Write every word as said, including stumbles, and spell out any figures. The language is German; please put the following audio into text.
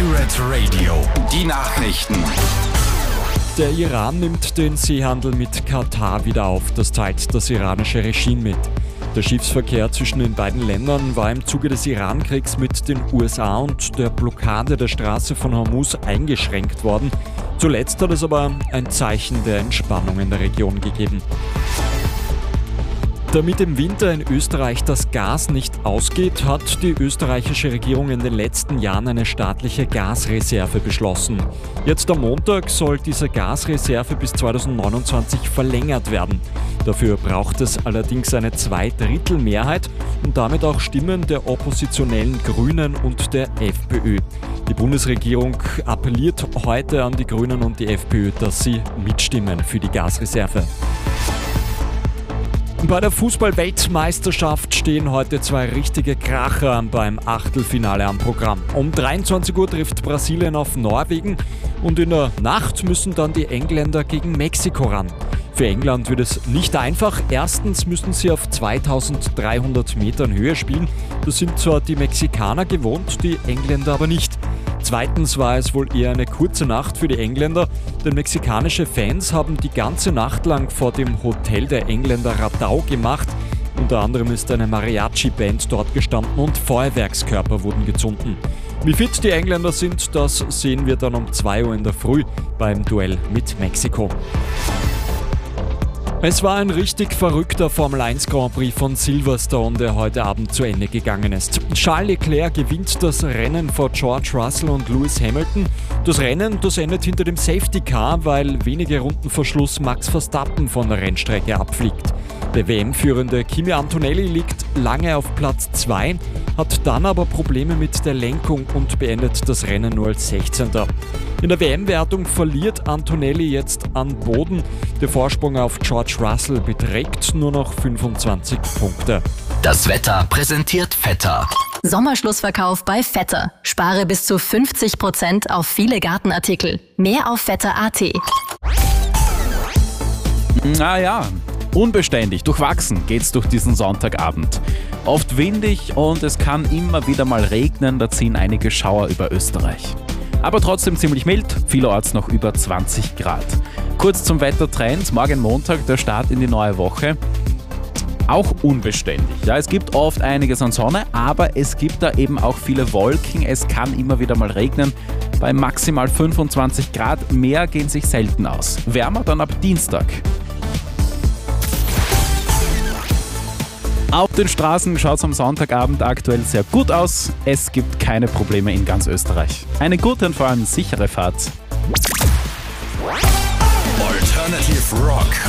Pirate Radio, die Nachrichten. Der Iran nimmt den Seehandel mit Katar wieder auf, das teilt das iranische Regime mit. Der Schiffsverkehr zwischen den beiden Ländern war im Zuge des Iran-Kriegs mit den U S A und der Blockade der Straße von Hormuz eingeschränkt worden. Zuletzt hat es aber ein Zeichen der Entspannung in der Region gegeben. Damit im Winter in Österreich das Gas nicht ausgeht, hat die österreichische Regierung in den letzten Jahren eine staatliche Gasreserve beschlossen. Jetzt am Montag soll diese Gasreserve bis zweitausendneunundzwanzig verlängert werden. Dafür braucht es allerdings eine Zweidrittelmehrheit und damit auch Stimmen der oppositionellen Grünen und der FPÖ. Die Bundesregierung appelliert heute an die Grünen und die FPÖ, dass sie mitstimmen für die Gasreserve. Bei der Fußball-Weltmeisterschaft stehen heute zwei richtige Kracher beim Achtelfinale am Programm. Um dreiundzwanzig Uhr trifft Brasilien auf Norwegen und in der Nacht müssen dann die Engländer gegen Mexiko ran. Für England wird es nicht einfach. Erstens müssen sie auf zweitausenddreihundert Metern Höhe spielen. Das sind zwar die Mexikaner gewohnt, die Engländer aber nicht. Zweitens war es wohl eher eine kurze Nacht für die Engländer, denn mexikanische Fans haben die ganze Nacht lang vor dem Hotel der Engländer Radau gemacht. Unter anderem ist eine Mariachi-Band dort gestanden und Feuerwerkskörper wurden gezündet. Wie fit die Engländer sind, das sehen wir dann um zwei Uhr in der Früh beim Duell mit Mexiko. Es war ein richtig verrückter Formel eins Grand Prix von Silverstone, der heute Abend zu Ende gegangen ist. Charles Leclerc gewinnt das Rennen vor George Russell und Lewis Hamilton. Das Rennen, das endet hinter dem Safety Car, weil wenige Runden vor Schluss Max Verstappen von der Rennstrecke abfliegt. Der W M-führende Kimi Antonelli liegt lange auf Platz zwei, hat dann aber Probleme mit der Lenkung und beendet das Rennen nur als sechzehnter In der W M-Wertung verliert Antonelli jetzt an Boden. Der Vorsprung auf George Russell beträgt nur noch fünfundzwanzig Punkte. Das Wetter präsentiert Vetter. Sommerschlussverkauf bei Vetter. Spare bis zu fünfzig Prozent auf viele Gartenartikel. Mehr auf vetter punkt at. Naja, unbeständig, durchwachsen geht's durch diesen Sonntagabend. Oft windig und es kann immer wieder mal regnen, da ziehen einige Schauer über Österreich. Aber trotzdem ziemlich mild, vielerorts noch über zwanzig Grad. Kurz zum Wettertrend, morgen Montag, der Start in die neue Woche. Auch unbeständig. Ja, es gibt oft einiges an Sonne, aber es gibt da eben auch viele Wolken. Es kann immer wieder mal regnen. Bei maximal fünfundzwanzig Grad, mehr gehen sich selten aus. Wärmer dann ab Dienstag. Auf den Straßen schaut es am Sonntagabend aktuell sehr gut aus. Es gibt keine Probleme in ganz Österreich. Eine gute und vor allem sichere Fahrt. Alternative Rock.